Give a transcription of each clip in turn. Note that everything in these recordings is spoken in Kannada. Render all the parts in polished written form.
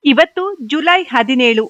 ಇವತ್ತು ಜುಲೈ 17,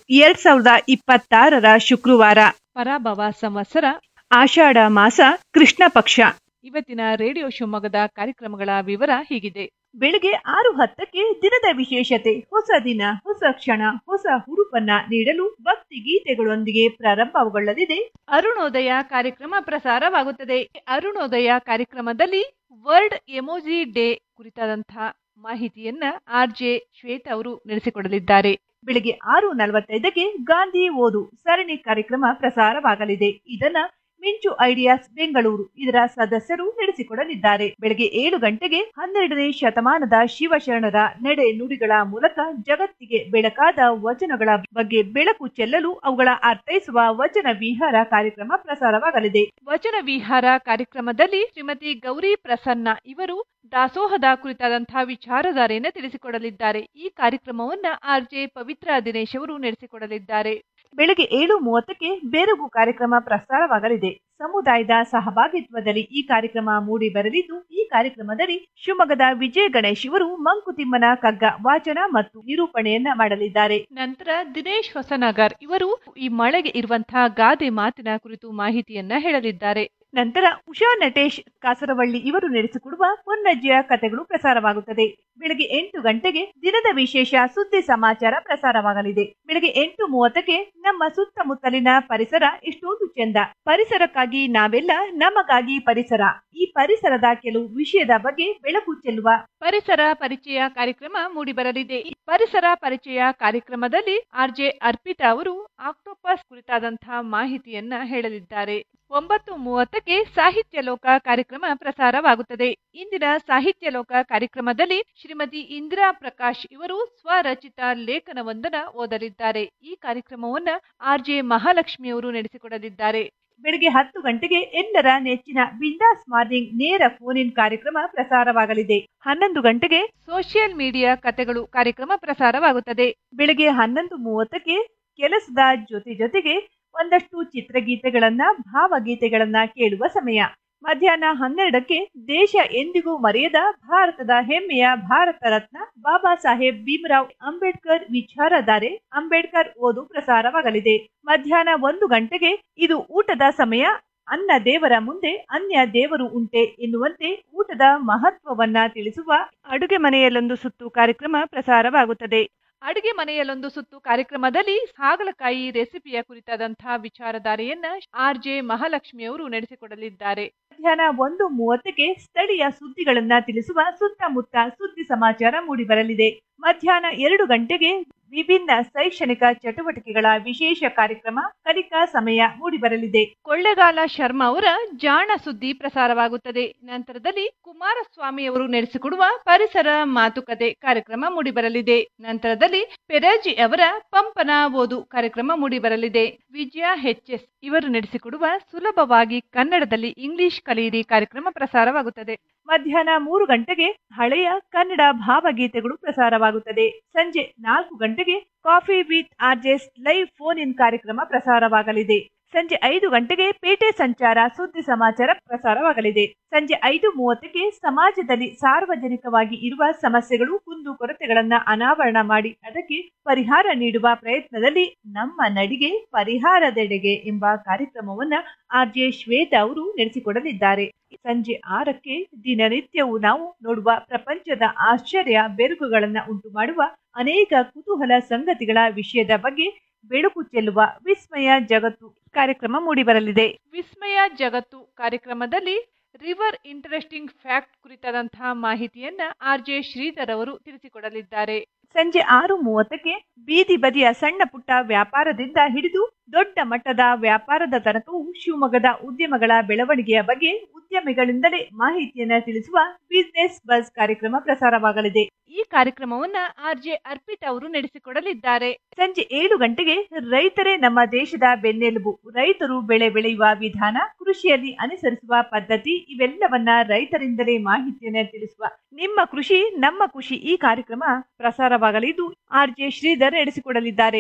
2026 ಶುಕ್ರವಾರ. ಪರಾಭವ ಸಂವತ್ಸರ, ಆಷಾಢ ಮಾಸ, ಕೃಷ್ಣ ಪಕ್ಷ. ಇವತ್ತಿನ ರೇಡಿಯೋ ಶಿವಮೊಗ್ಗದ ಕಾರ್ಯಕ್ರಮಗಳ ವಿವರ ಹೀಗಿದೆ. ಬೆಳಿಗ್ಗೆ 6:10ಕ್ಕೆ ದಿನದ ವಿಶೇಷತೆ. ಹೊಸ ದಿನ, ಹೊಸ ಕ್ಷಣ, ಹೊಸ ಹುರುಪನ್ನ ನೀಡಲು ಭಕ್ತಿ ಗೀತೆಗಳೊಂದಿಗೆ ಪ್ರಾರಂಭಗೊಳ್ಳಲಿದೆ. ಅರುಣೋದಯ ಕಾರ್ಯಕ್ರಮ ಪ್ರಸಾರವಾಗುತ್ತದೆ. ಅರುಣೋದಯ ಕಾರ್ಯಕ್ರಮದಲ್ಲಿ ವರ್ಲ್ಡ್ ಎಮೋಜಿ ಡೇ ಕುರಿತಾದಂತಹ ಮಾಹಿತಿಯನ್ನ ಆರ್ಜೆ ಶ್ವೇತಾ ಅವರು ನಡೆಸಿಕೊಡಲಿದ್ದಾರೆ. ಬೆಳಿಗ್ಗೆ 6:45ಕ್ಕೆ ಗಾಂಧಿ ಓದು ಸರಣಿ ಕಾರ್ಯಕ್ರಮ ಪ್ರಸಾರವಾಗಲಿದೆ. ಇದನ್ನ ಮಿಂಚು ಐಡಿಯಾಸ್ ಬೆಂಗಳೂರು ಇದರ ಸದಸ್ಯರು ನಡೆಸಿಕೊಡಲಿದ್ದಾರೆ. ಬೆಳಗ್ಗೆ 7 ಗಂಟೆಗೆ 12ನೇ ಶತಮಾನದ ಶಿವಶರಣರ ನಡೆ ನುಡಿಗಳ ಮೂಲಕ ಜಗತ್ತಿಗೆ ಬೆಳಕಾದ ವಚನಗಳ ಬಗ್ಗೆ ಬೆಳಕು ಚೆಲ್ಲಲು ಅವುಗಳ ಅರ್ಥೈಸುವ ವಚನ ವಿಹಾರ ಕಾರ್ಯಕ್ರಮ ಪ್ರಸಾರವಾಗಲಿದೆ. ವಚನ ವಿಹಾರ ಕಾರ್ಯಕ್ರಮದಲ್ಲಿ ಶ್ರೀಮತಿ ಗೌರಿ ಪ್ರಸನ್ನ ಇವರು ದಾಸೋಹದ ಕುರಿತಾದಂತಹ ವಿಚಾರಧಾರೆಯನ್ನು ತಿಳಿಸಿಕೊಡಲಿದ್ದಾರೆ. ಈ ಕಾರ್ಯಕ್ರಮವನ್ನ ಆರ್ಜೆ ಪವಿತ್ರ ದಿನೇಶ್ ಅವರು ನಡೆಸಿಕೊಡಲಿದ್ದಾರೆ. ಬೆಳಗ್ಗೆ 7:30ಕ್ಕೆ ಬೆರಗು ಕಾರ್ಯಕ್ರಮ ಪ್ರಸಾರವಾಗಲಿದೆ. ಸಮುದಾಯದ ಸಹಭಾಗಿತ್ವದಲ್ಲಿ ಈ ಕಾರ್ಯಕ್ರಮ ಮೂಡಿ ಬರಲಿದ್ದು, ಈ ಕಾರ್ಯಕ್ರಮದಲ್ಲಿ ಶಿವಮೊಗ್ಗದ ವಿಜಯ ಗಣೇಶ್ ಇವರು ಮಂಕುತಿಮ್ಮನ ಕಗ್ಗ ವಾಚನ ಮತ್ತು ನಿರೂಪಣೆಯನ್ನ ಮಾಡಲಿದ್ದಾರೆ. ನಂತರ ದಿನೇಶ್ ಹೊಸನಗರ್ ಇವರು ಈ ಮಳೆಗೆ ಇರುವಂತಹ ಗಾದೆ ಮಾತಿನ ಕುರಿತು ಮಾಹಿತಿಯನ್ನ ಹೇಳಲಿದ್ದಾರೆ. ನಂತರ ಉಷಾ ನಟೇಶ್ ಕಾಸರವಳ್ಳಿ ಇವರು ನಡೆಸಿಕೊಡುವ ಪೊನ್ನಜ್ಜಿಯ ಕಥೆಗಳು ಪ್ರಸಾರವಾಗುತ್ತದೆ. ಬೆಳಗ್ಗೆ 8 ಗಂಟೆಗೆ ದಿನದ ವಿಶೇಷ ಸುದ್ದಿ ಸಮಾಚಾರ ಪ್ರಸಾರವಾಗಲಿದೆ. ಬೆಳಗ್ಗೆ 8:30ಕ್ಕೆ ನಮ್ಮ ಸುತ್ತಮುತ್ತಲಿನ ಪರಿಸರ ಎಷ್ಟೊಂದು ಚೆಂದ, ಪರಿಸರಕ್ಕಾಗಿ ನಾವೆಲ್ಲ, ನಮಗಾಗಿ ಪರಿಸರ, ಈ ಪರಿಸರದ ಕೆಲವು ವಿಷಯದ ಬಗ್ಗೆ ಬೆಳಕು ಚೆಲ್ಲುವ ಪರಿಸರ ಪರಿಚಯ ಕಾರ್ಯಕ್ರಮ ಮೂಡಿಬರಲಿದೆ. ಈ ಪರಿಸರ ಪರಿಚಯ ಕಾರ್ಯಕ್ರಮದಲ್ಲಿ ಆರ್ಜೆ ಅರ್ಪಿತಾ ಅವರು ಆಕ್ಟೋಪಸ್ ಕುರಿತಾದಂತಹ ಮಾಹಿತಿಯನ್ನ ಹೇಳಲಿದ್ದಾರೆ. 9:30ಕ್ಕೆ ಸಾಹಿತ್ಯ ಲೋಕ ಕಾರ್ಯಕ್ರಮ ಪ್ರಸಾರವಾಗುತ್ತದೆ. ಇಂದಿನ ಸಾಹಿತ್ಯ ಲೋಕ ಕಾರ್ಯಕ್ರಮದಲ್ಲಿ ಶ್ರೀಮತಿ ಇಂದಿರಾ ಪ್ರಕಾಶ್ ಇವರು ಸ್ವರಚಿತ ಲೇಖನವೊಂದನ್ನು ಓದಲಿದ್ದಾರೆ. ಈ ಕಾರ್ಯಕ್ರಮವನ್ನ ಆರ್ಜೆ ಮಹಾಲಕ್ಷ್ಮಿ ಅವರು ನಡೆಸಿಕೊಡಲಿದ್ದಾರೆ. ಬೆಳಗ್ಗೆ 10 ಗಂಟೆಗೆ ಎಲ್ಲರ ನೆಚ್ಚಿನ ಬಿಂದಾಸ್ ಮಾರ್ನಿಂಗ್ ನೇರ ಫೋನ್ ಇನ್ ಕಾರ್ಯಕ್ರಮ ಪ್ರಸಾರವಾಗಲಿದೆ. 11 ಗಂಟೆಗೆ ಸೋಷಿಯಲ್ ಮೀಡಿಯಾ ಕಥೆಗಳು ಕಾರ್ಯಕ್ರಮ ಪ್ರಸಾರವಾಗುತ್ತದೆ. ಬೆಳಗ್ಗೆ 11:30ಕ್ಕೆ ಕೆಲಸದ ಜೊತೆಗೆ ಒಂದಷ್ಟು ಚಿತ್ರಗೀತೆಗಳನ್ನ, ಭಾವಗೀತೆಗಳನ್ನ ಕೇಳುವ ಸಮಯ. ಮಧ್ಯಾಹ್ನ 12ಕ್ಕೆ ದೇಶ ಎಂದಿಗೂ ಮರೆಯದ ಭಾರತದ ಹೆಮ್ಮೆಯ ಭಾರತ ರತ್ನ ಬಾಬಾ ಸಾಹೇಬ್ ಭೀಮರಾವ್ ಅಂಬೇಡ್ಕರ್ ವಿಚಾರಧಾರೆ ಅಂಬೇಡ್ಕರ್ ಓದು ಪ್ರಸಾರವಾಗಲಿದೆ. ಮಧ್ಯಾಹ್ನ 1 ಗಂಟೆಗೆ ಇದು ಊಟದ ಸಮಯ, ಅನ್ನ ದೇವರ ಮುಂದೆ ಅನ್ಯ ದೇವರು ಉಂಟೆ ಎನ್ನುವಂತೆ ಊಟದ ಮಹತ್ವವನ್ನ ತಿಳಿಸುವ ಅಡುಗೆ ಮನೆಯಲ್ಲೊಂದು ಸುತ್ತು ಕಾರ್ಯಕ್ರಮ ಪ್ರಸಾರವಾಗುತ್ತದೆ. ಅಡುಗೆ ಮನೆಯಲ್ಲೊಂದು ಸುತ್ತು ಕಾರ್ಯಕ್ರಮದಲ್ಲಿ ಹಾಗಲಕಾಯಿ ರೆಸಿಪಿಯ ಕುರಿತಾದಂತಹ ವಿಚಾರಧಾರೆಯನ್ನ ಆರ್ಜೆ ಮಹಾಲಕ್ಷ್ಮಿ ಅವರು ನಡೆಸಿಕೊಡಲಿದ್ದಾರೆ. ಮಧ್ಯಾಹ್ನ 1:30ಕ್ಕೆ ಸ್ಥಳೀಯ ಸುದ್ದಿಗಳನ್ನ ತಿಳಿಸುವ ಸುತ್ತಮುತ್ತ ಸುದ್ದಿ ಸಮಾಚಾರ ಮೂಡಿಬರಲಿದೆ. ಮಧ್ಯಾಹ್ನ 2 ಗಂಟೆಗೆ ವಿಭಿನ್ನ ಶೈಕ್ಷಣಿಕ ಚಟುವಟಿಕೆಗಳ ವಿಶೇಷ ಕಾರ್ಯಕ್ರಮ ಕಲಿಕಾ ಸಮಯ ಮೂಡಿಬರಲಿದೆ. ಕೊಳ್ಳೆಗಾಲ ಶರ್ಮಾ ಅವರ ಜಾಣ ಸುದ್ದಿ ಪ್ರಸಾರವಾಗುತ್ತದೆ. ನಂತರದಲ್ಲಿ ಕುಮಾರಸ್ವಾಮಿ ಅವರು ನಡೆಸಿಕೊಡುವ ಪರಿಸರ ಮಾತುಕತೆ ಕಾರ್ಯಕ್ರಮ ಮೂಡಿಬರಲಿದೆ. ನಂತರದಲ್ಲಿ ಪೆರಾಜಿ ಅವರ ಪಂಪನ ಓದು ಕಾರ್ಯಕ್ರಮ ಮೂಡಿಬರಲಿದೆ. ವಿಜಯ ಎಚ್.ಎಸ್ ಇವರು ನಡೆಸಿಕೊಡುವ ಸುಲಭವಾಗಿ ಕನ್ನಡದಲ್ಲಿ ಇಂಗ್ಲಿಷ್ ಕಲಿಯಿರಿ ಕಾರ್ಯಕ್ರಮ ಪ್ರಸಾರವಾಗುತ್ತದೆ. ಮಧ್ಯಾಹ್ನ 3 ಗಂಟೆಗೆ ಹಳೆಯ ಕನ್ನಡ ಭಾವಗೀತೆಗಳು ಪ್ರಸಾರವಾಗುತ್ತದೆ. ಸಂಜೆ 4 ಗಂಟೆಗೆ coffee with RJs live phone in ಕಾರ್ಯಕ್ರಮ ಪ್ರಸಾರವಾಗಲಿದೆ. ಸಂಜೆ 5 ಗಂಟೆಗೆ ಪೇಟೆ ಸಂಚಾರ ಸುದ್ದಿ ಸಮಾಚಾರ ಪ್ರಸಾರವಾಗಲಿದೆ. ಸಂಜೆ 5:30ಕ್ಕೆ ಸಮಾಜದಲ್ಲಿ ಸಾರ್ವಜನಿಕವಾಗಿ ಇರುವ ಸಮಸ್ಯೆಗಳು, ಕುಂದುಕೊರತೆಗಳನ್ನ ಅನಾವರಣ ಮಾಡಿ ಅದಕ್ಕೆ ಪರಿಹಾರ ನೀಡುವ ಪ್ರಯತ್ನದಲ್ಲಿ ನಮ್ಮ ನಡಿಗೆ ಪರಿಹಾರದೆಡೆಗೆ ಎಂಬ ಕಾರ್ಯಕ್ರಮವನ್ನ ಆರ್ಜೆ ಶ್ವೇತಾ ಅವರು ನಡೆಸಿಕೊಡಲಿದ್ದಾರೆ. ಸಂಜೆ 6ಕ್ಕೆ ದಿನನಿತ್ಯವೂ ನಾವು ನೋಡುವ ಪ್ರಪಂಚದ ಆಶ್ಚರ್ಯ ಬೆರುಕುಗಳನ್ನ ಉಂಟು ಮಾಡುವ ಅನೇಕ ಕುತೂಹಲ ಸಂಗತಿಗಳ ವಿಷಯದ ಬಗ್ಗೆ ಬೆಳಕು ಚೆಲ್ಲುವ ವಿಸ್ಮಯ ಜಗತ್ತು ಕಾರ್ಯಕ್ರಮ ಮೂಡಿಬರಲಿದೆ. ವಿಸ್ಮಯ ಜಗತ್ತು ಕಾರ್ಯಕ್ರಮದಲ್ಲಿ ರಿವರ್ ಇಂಟರೆಸ್ಟಿಂಗ್ ಫ್ಯಾಕ್ಟ್ ಕುರಿತಾದಂತಹ ಮಾಹಿತಿಯನ್ನ ಆರ್ಜೆ ಶ್ರೀಧರ್ ಅವರು ತಿಳಿಸಿಕೊಡಲಿದ್ದಾರೆ. ಸಂಜೆ 6:30ಕ್ಕೆ ಬೀದಿ ಬದಿಯ ಸಣ್ಣ ಪುಟ್ಟ ವ್ಯಾಪಾರದಿಂದ ಹಿಡಿದು ದೊಡ್ಡ ಮಟ್ಟದ ವ್ಯಾಪಾರದ ತನಕವೂ ಶಿವಮೊಗ್ಗದ ಉದ್ಯಮಗಳ ಬೆಳವಣಿಗೆಯ ಬಗ್ಗೆ ಉದ್ಯಮಿಗಳಿಂದಲೇ ಮಾಹಿತಿಯನ್ನ ತಿಳಿಸುವ ಬಿಸಿನೆಸ್ ಬಸ್ ಕಾರ್ಯಕ್ರಮ ಪ್ರಸಾರವಾಗಲಿದೆ. ಈ ಕಾರ್ಯಕ್ರಮವನ್ನ ಆರ್ಜೆ ಅರ್ಪಿತಾ ಅವರು ನಡೆಸಿಕೊಡಲಿದ್ದಾರೆ. ಸಂಜೆ 7 ಗಂಟೆಗೆ ರೈತರೇ ನಮ್ಮ ದೇಶದ ಬೆನ್ನೆಲುಬು, ರೈತರು ಬೆಳೆ ಬೆಳೆಯುವ ವಿಧಾನ, ಕೃಷಿಯಲ್ಲಿ ಅನುಸರಿಸುವ ಪದ್ಧತಿ ಇವೆಲ್ಲವನ್ನ ರೈತರಿಂದಲೇ ಮಾಹಿತಿಯನ್ನ ತಿಳಿಸುವ ನಿಮ್ಮ ಕೃಷಿ ನಮ್ಮ ಖುಷಿ ಈ ಕಾರ್ಯಕ್ರಮ ಪ್ರಸಾರವಾಗಲಿದ್ದು ಆರ್ಜೆ ಶ್ರೀಧರ್ ನಡೆಸಿಕೊಡಲಿದ್ದಾರೆ.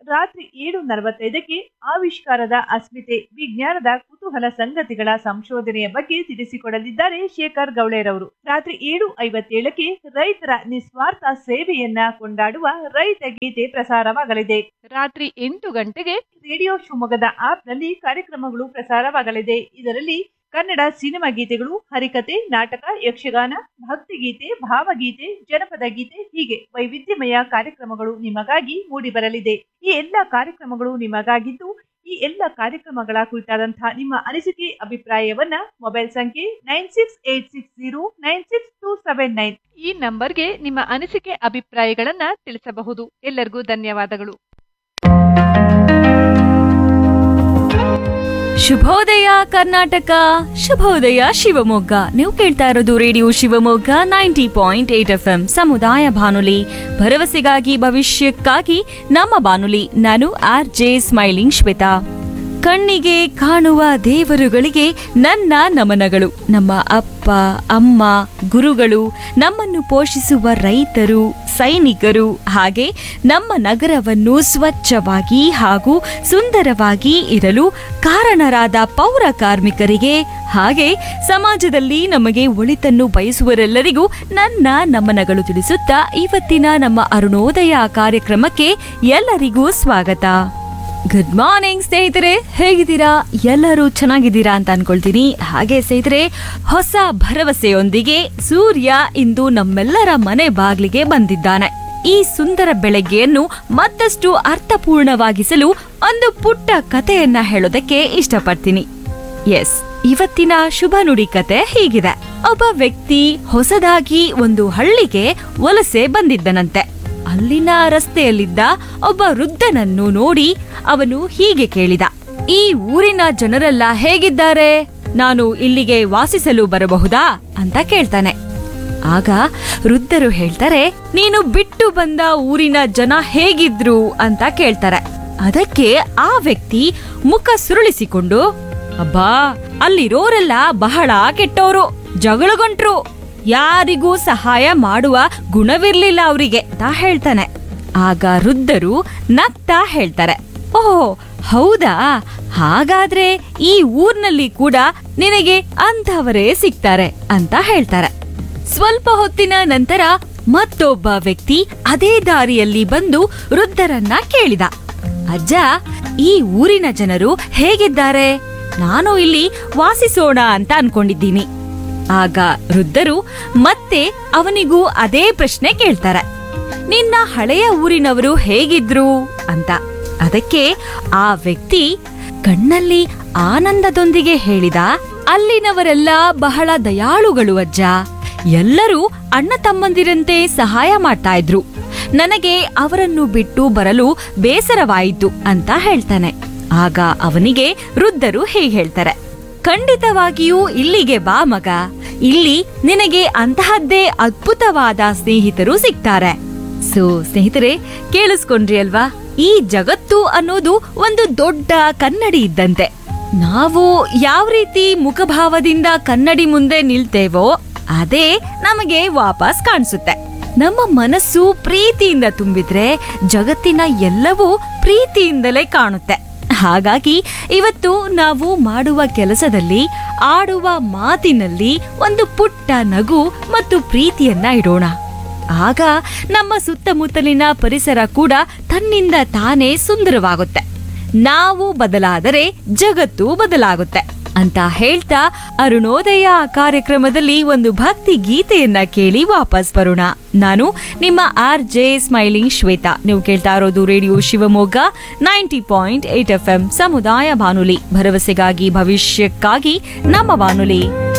ರಾತ್ರಿ 7:45ಕ್ಕೆ ಆವಿಷ್ಕಾರದ ಅಸ್ಮಿತೆ ವಿಜ್ಞಾನದ ಕುತೂಹಲ ಸಂಗತಿಗಳ ಸಂಶೋಧನೆಯ ಬಗ್ಗೆ ತಿಳಿಸಿಕೊಡಲಿದ್ದಾರೆ ಶೇಖರ್ ಗೌಳೇರವರು. ರಾತ್ರಿ 7:57ಕ್ಕೆ ರೈತರ ನಿಸ್ವಾರ್ಥ ಸೇವೆಯನ್ನ ಕೊಂಡಾಡುವ ರೈತ ಗೀತೆ ಪ್ರಸಾರವಾಗಲಿದೆ. ರಾತ್ರಿ 8 ಗಂಟೆಗೆ ರೇಡಿಯೋ ಶಿವಮೊಗ್ಗದ ಆಪ್ನಲ್ಲಿ ಕಾರ್ಯಕ್ರಮಗಳು ಪ್ರಸಾರವಾಗಲಿದೆ. ಇದರಲ್ಲಿ ಕನ್ನಡ ಸಿನಿಮಾ ಗೀತೆಗಳು, ಹರಿಕತೆ, ನಾಟಕ, ಯಕ್ಷಗಾನ, ಭಕ್ತಿಗೀತೆ, ಭಾವಗೀತೆ, ಜನಪದ ಗೀತೆ ಹೀಗೆ ವೈವಿಧ್ಯಮಯ ಕಾರ್ಯಕ್ರಮಗಳು ನಿಮಗಾಗಿ ಮೂಡಿಬರಲಿದೆ. ಈ ಎಲ್ಲ ಕಾರ್ಯಕ್ರಮಗಳು ನಿಮಗಾಗಿದ್ದು, ಈ ಎಲ್ಲ ಕಾರ್ಯಕ್ರಮಗಳ ಕುರಿತಾದಂತಹ ನಿಮ್ಮ ಅನಿಸಿಕೆ ಅಭಿಪ್ರಾಯವನ್ನ ಮೊಬೈಲ್ ಸಂಖ್ಯೆ 9686096279 ಈ ನಂಬರ್ಗೆ ನಿಮ್ಮ ಅನಿಸಿಕೆ ಅಭಿಪ್ರಾಯಗಳನ್ನ ತಿಳಿಸಬಹುದು. ಎಲ್ಲರಿಗೂ ಧನ್ಯವಾದಗಳು. ಶುಭೋದಯ ಕರ್ನಾಟಕ, ಶುಭೋದಯ ಶಿವಮೊಗ್ಗ. ನೀವು ಕೇಳ್ತಾ ಇರೋದು ರೇಡಿಯೋ ಶಿವಮೊಗ್ಗ 90.8 FM ಸಮುದಾಯ ಬಾನುಲಿ, ಭರವಸೆಗಾಗಿ ಭವಿಷ್ಯಕ್ಕಾಗಿ ನಮ್ಮ ಬಾನುಲಿ. ನಾನು RJ ಸ್ಮೈಲಿಂಗ್ ಶ್ವೇತಾ. ಕಣ್ಣಿಗೆ ಕಾಣುವ ದೇವರುಗಳಿಗೆ ನನ್ನ ನಮನಗಳು. ನಮ್ಮ ಅಪ್ಪ ಅಮ್ಮ, ಗುರುಗಳು, ನಮ್ಮನ್ನು ಪೋಷಿಸುವ ರೈತರು, ಸೈನಿಕರು, ಹಾಗೆ ನಮ್ಮ ನಗರವನ್ನು ಸ್ವಚ್ಛವಾಗಿ ಹಾಗೂ ಸುಂದರವಾಗಿ ಇರಲು ಕಾರಣರಾದ ಪೌರ ಕಾರ್ಮಿಕರಿಗೆ, ಹಾಗೆ ಸಮಾಜದಲ್ಲಿ ನಮಗೆ ಒಳಿತನ್ನು ಬಯಸುವರೆಲ್ಲರಿಗೂ ನನ್ನ ನಮನಗಳು ತಿಳಿಸುತ್ತಾ ಇವತ್ತಿನ ನಮ್ಮ ಅರುಣೋದಯ ಕಾರ್ಯಕ್ರಮಕ್ಕೆ ಎಲ್ಲರಿಗೂ ಸ್ವಾಗತ. ಗುಡ್ ಮಾರ್ನಿಂಗ್ ಸ್ನೇಹಿತರೆ, ಹೇಗಿದ್ದೀರಾ? ಎಲ್ಲರೂ ಚೆನ್ನಾಗಿದ್ದೀರಾ ಅಂತ ಅನ್ಕೊಳ್ತೀನಿ. ಹಾಗೆ ಸ್ನೇಹಿತರೆ, ಹೊಸ ಭರವಸೆಯೊಂದಿಗೆ ಸೂರ್ಯ ಇಂದು ನಮ್ಮೆಲ್ಲರ ಮನೆ ಬಾಗಿಲಿಗೆ ಬಂದಿದ್ದಾನೆ. ಈ ಸುಂದರ ಬೆಳಗ್ಗೆಯನ್ನು ಮತ್ತಷ್ಟು ಅರ್ಥಪೂರ್ಣವಾಗಿಸಲು ಒಂದು ಪುಟ್ಟ ಕಥೆಯನ್ನ ಹೇಳೋದಕ್ಕೆ ಇಷ್ಟಪಡ್ತೀನಿ. ಎಸ್, ಇವತ್ತಿನ ಶುಭ ನುಡಿ ಕತೆ ಹೀಗಿದೆ. ಒಬ್ಬ ವ್ಯಕ್ತಿ ಹೊಸದಾಗಿ ಒಂದು ಹಳ್ಳಿಗೆ ವಲಸೆ ಬಂದಿದ್ದನಂತೆ. ಅಲ್ಲಿನ ರಸ್ತೆಯಲ್ಲಿದ್ದ ಒಬ್ಬ ವೃದ್ಧನನ್ನು ನೋಡಿ ಅವನು ಹೀಗೆ ಕೇಳಿದ, ಈ ಊರಿನ ಜನರೆಲ್ಲ ಹೇಗಿದ್ದಾರೆ? ನಾನು ಇಲ್ಲಿಗೆ ವಾಸಿಸಲು ಬರಬಹುದಾ ಅಂತ ಕೇಳ್ತಾನೆ. ಆಗ ವೃದ್ಧರು ಹೇಳ್ತಾರೆ, ನೀನು ಬಿಟ್ಟು ಬಂದ ಊರಿನ ಜನ ಹೇಗಿದ್ರು ಅಂತ ಕೇಳ್ತಾರೆ. ಅದಕ್ಕೆ ಆ ವ್ಯಕ್ತಿ ಮುಖ ಸುರುಳಿಸಿಕೊಂಡು, ಅಬ್ಬಾ, ಅಲ್ಲಿರೋರೆಲ್ಲ ಬಹಳ ಕೆಟ್ಟೋರು, ಜಗಳಗೊಂಟ್ರು, ಯಾರಿಗೂ ಸಹಾಯ ಮಾಡುವ ಗುಣವಿರ್ಲಿಲ್ಲ ಅವರಿಗೆ ಅಂತ ಹೇಳ್ತಾನೆ. ಆಗ ವೃದ್ಧರು ನಗ್ತಾ ಹೇಳ್ತಾರೆ, ಓಹೋ ಹೌದಾ, ಹಾಗಾದ್ರೆ ಈ ಊರ್ನಲ್ಲಿ ಕೂಡ ನಿನಗೆ ಅಂಥವರೇ ಸಿಗ್ತಾರೆ ಅಂತ ಹೇಳ್ತಾರೆ. ಸ್ವಲ್ಪ ಹೊತ್ತಿನ ನಂತರ ಮತ್ತೊಬ್ಬ ವ್ಯಕ್ತಿ ಅದೇ ದಾರಿಯಲ್ಲಿ ಬಂದು ವೃದ್ಧರನ್ನ ಕೇಳಿದ, ಅಜ್ಜ, ಈ ಊರಿನ ಜನರು ಹೇಗಿದ್ದಾರೆ? ನಾನು ಇಲ್ಲಿ ವಾಸಿಸೋಣ ಅಂತ ಅನ್ಕೊಂಡಿದ್ದೀನಿ. ಆಗ ವೃದ್ಧರು ಮತ್ತೆ ಅವನಿಗೂ ಅದೇ ಪ್ರಶ್ನೆ ಕೇಳ್ತಾರೆ, ನಿನ್ನ ಹಳೆಯ ಊರಿನವರು ಹೇಗಿದ್ರು ಅಂತ. ಅದಕ್ಕೆ ಆ ವ್ಯಕ್ತಿ ಕಣ್ಣಲ್ಲಿ ಆನಂದದೊಂದಿಗೆ ಹೇಳಿದ, ಅಲ್ಲಿನವರೆಲ್ಲ ಬಹಳ ದಯಾಳುಗಳು ಅಜ್ಜ, ಎಲ್ಲರೂ ಅಣ್ಣ ತಮ್ಮಂದಿರಂತೆ ಸಹಾಯ ಮಾಡ್ತಾ ಇದ್ರು, ನನಗೆ ಅವರನ್ನು ಬಿಟ್ಟು ಬರಲು ಬೇಸರವಾಯಿತು ಅಂತ ಹೇಳ್ತಾನೆ. ಆಗ ಅವನಿಗೆ ವೃದ್ಧರು ಹೀಗೆ ಹೇಳ್ತಾರೆ, ಖಂಡಿತವಾಗಿಯೂ ಇಲ್ಲಿಗೆ ಬಾ ಮಗ, ಇಲ್ಲಿ ನಿನಗೆ ಅಂತಹದ್ದೇ ಅದ್ಭುತವಾದ ಸ್ನೇಹಿತರು ಸಿಗ್ತಾರೆ. ಸೊ ಸ್ನೇಹಿತರೆ, ಕೇಳಿಸ್ಕೊಂಡ್ರಿ ಅಲ್ವಾ? ಈ ಜಗತ್ತು ಅನ್ನೋದು ಒಂದು ದೊಡ್ಡ ಕನ್ನಡಿ ಇದ್ದಂತೆ. ನಾವು ಯಾವ ರೀತಿ ಮುಖಭಾವದಿಂದ ಕನ್ನಡಿ ಮುಂದೆ ನಿಲ್ತೇವೋ ಅದೇ ನಮಗೆ ವಾಪಸ್ ಕಾಣಿಸುತ್ತೆ. ನಮ್ಮ ಮನಸ್ಸು ಪ್ರೀತಿಯಿಂದ ತುಂಬಿದ್ರೆ ಜಗತ್ತಿನ ಎಲ್ಲವೂ ಪ್ರೀತಿಯಿಂದಲೇ ಕಾಣುತ್ತೆ. ಹಾಗಾಗಿ ಇವತ್ತು ನಾವು ಮಾಡುವ ಕೆಲಸದಲ್ಲಿ, ಆಡುವ ಮಾತಿನಲ್ಲಿ ಒಂದು ಪುಟ್ಟ ನಗು ಮತ್ತು ಪ್ರೀತಿಯನ್ನ ಇಡೋಣ. ಆಗ ನಮ್ಮ ಸುತ್ತಮುತ್ತಲಿನ ಪರಿಸರ ಕೂಡ ತನ್ನಿಂದ ತಾನೇ ಸುಂದರವಾಗುತ್ತೆ. ನಾವು ಬದಲಾದರೆ ಜಗತ್ತು ಬದಲಾಗುತ್ತೆ ಅಂತ ಹೇಳ್ತಾ ಅರುಣೋದಯ ಕಾರ್ಯಕ್ರಮದಲ್ಲಿ ಒಂದು ಭಕ್ತಿ ಗೀತೆಯನ್ನ ಕೇಳಿ ವಾಪಸ್ ಬರೋಣ. ನಾನು ನಿಮ್ಮ RJ ಸ್ಮೈಲಿಂಗ್ ಶ್ವೇತಾ. ನೀವು ಕೇಳ್ತಾ ಇರೋದು ರೇಡಿಯೋ ಶಿವಮೊಗ್ಗ 90.8 FM ಸಮುದಾಯ ಬಾನುಲಿ, ಭರವಸೆಗಾಗಿ ಭವಿಷ್ಯಕ್ಕಾಗಿ ನಮ್ಮ ಬಾನುಲಿ.